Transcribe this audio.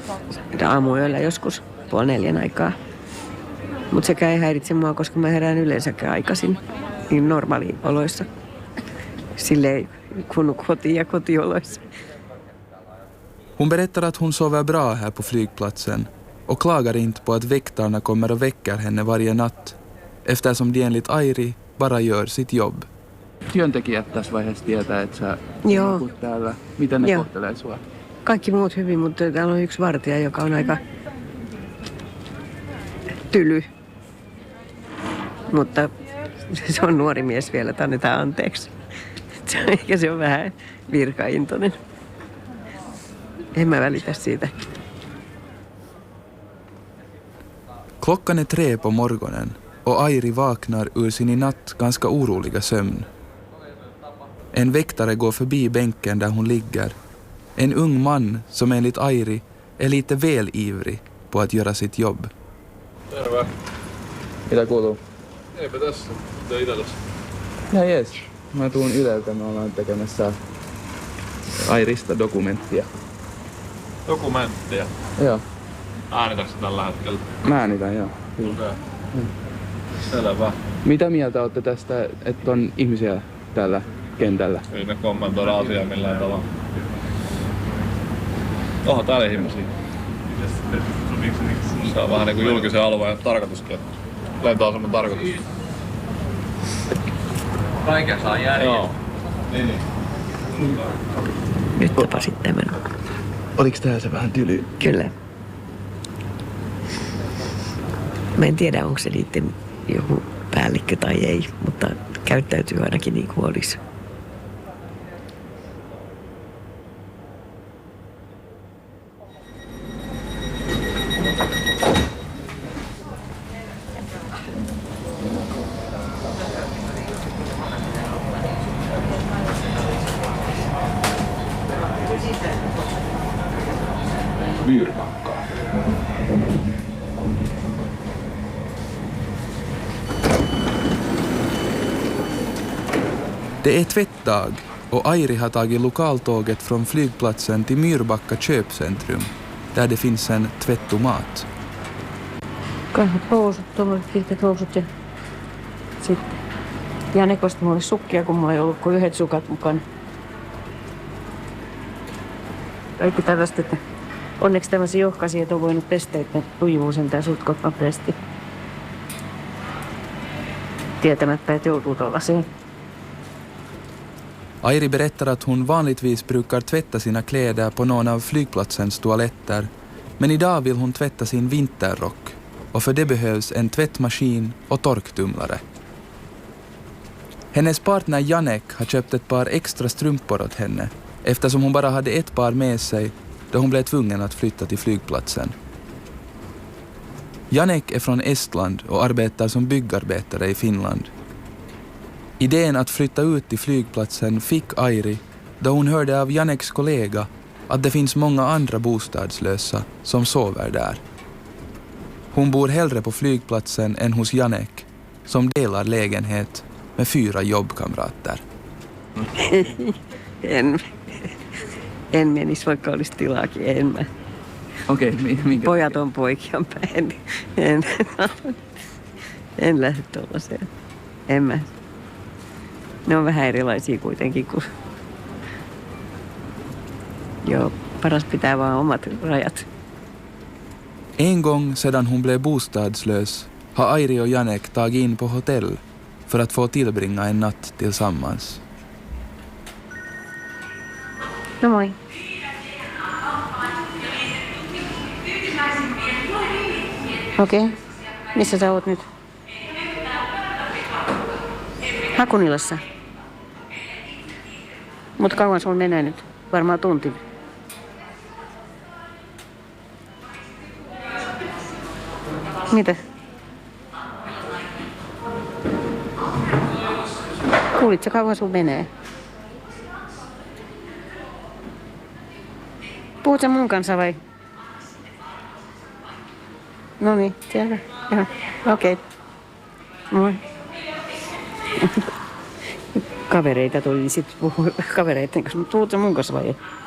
Aamuyöllä joskus 3:30 aikaa. Mutta sekään ei häiritse mua, koska mä herään yleensäkään aikaisin. Niin normaalioloissa. Silleen kun koti- ja kotioloissa. Hon berättar att hon sover bra här på flygplatsen och klagar inte på att väktarna kommer och väcker henne varje natt eftersom de enligt Airi bara gör sitt jobb. Työntekijät tässä vaiheessa tietää, että sä nukut täällä. Miten ne kohtelee sua? Kaikki muut hyvin, mutta täällä on yksi vartija, joka on aika tyly. Mutta se on nuori mies vielä, että annetaan anteeksi. Eikä se on vähän virkaintoinen. En mä välitä siitä. Klockan är 3 på morgonen och Airi vaknar ur sin i natt ganska oroliga sömn. En väktare går förbi bänken där hon ligger. En ung man som enligt Airi är lite väl ivrig på att göra sitt jobb. Terve. Mitä kuuluu? Eipä tässä. Mitä Ylellässä? Ja jees. Mä tuun Yleltä. Me ollaan tekemässä Airista dokumenttia. Dokumenttia? Joo. Äänitätkö tällä hetkellä? Mä äänitän, joo. Okei. Selvä. Mitä mieltä olette tästä, että on ihmisiä täällä kentällä? Ei me kommentoida asiaa millään tavalla. Onhan täällä ihmisiä. Se on vähän niin kuin julkisen alueen tarkoituskin. Lentoaseman tarkoitus. Kaiken saa järjellä. Joo. Niin. Nyt tapasit tämän. Oliko tää se vähän tyly? Kyllä. Mä en tiedä, onko se niiden joku päällikkö tai ei, mutta käyttäytyy ainakin niin kuin olisi. Myyrmakkaa. Det är tvättdag och Airi har tagit lokaltåget från flygplatsen till Myrbacka köpcentrum där det finns en tvättomat. Kahvat housut, tuommoiset pitkät housut ja sitten Janekosta mulla oli sukkia, kun mulla ei ollut kuin yhdet sukat mukana. Kaikki tällaista, että onneksi tämmöisiä johkaisia, että on voinut pestä, että ne sujuu sentään sutkot nopeasti. Tietämättä, että joutuu tuollaiseen. Airi berättar att hon vanligtvis brukar tvätta sina kläder på någon av flygplatsens toaletter, men idag vill hon tvätta sin vinterrock och för det behövs en tvättmaskin och torktumlare. Hennes partner Janek har köpt ett par extra strumpor åt henne eftersom hon bara hade ett par med sig då hon blev tvungen att flytta till flygplatsen. Janek är från Estland och arbetar som byggarbetare i Finland. Idén att flytta ut till flygplatsen fick Airi då hon hörde av Janeks kollega att det finns många andra bostadslösa som sover där. Hon bor hellre på flygplatsen än hos Janek som delar lägenhet med 4 jobbkamrater. En menisi, vaikka olisi tilaakin, en mä. Okei, minkä? Pojat on poikian päin. En lähde tuollaiseen. En mä. Ne on vähän erilaisia kuitenkin kuin... Joo, paras pitää vaan omat rajat. En gång sedan hon blev bostadslös har Airi och Janek tagit in på hotell för att få tillbringa en natt tillsammans. No moi. Okei. Missä sä oot nyt? Hakunilassa. Mut kauan sulla menee nyt? Varmaan tunti. Mitä? Kuulitko kauan sulla menee? Puhut sä mun kanssa vai? No niin, siellä. Okei. Moi. Kavereita tuli, niin sit puhui kavereiden kanssa. Puhut sä mun kanssa vai?